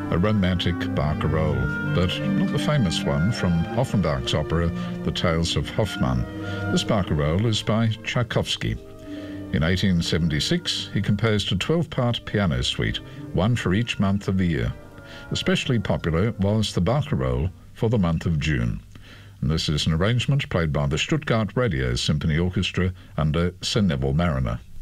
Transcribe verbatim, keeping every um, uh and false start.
a romantic barcarolle, but not the famous one from Offenbach's opera The Tales of Hoffmann. This barcarolle is by Tchaikovsky. In eighteen seventy-six, he composed a twelve-part piano suite, one for each month of the year. Especially popular was the barcarolle for the month of June. And this is an arrangement played by the Stuttgart Radio Symphony Orchestra under Sir Neville Marriner.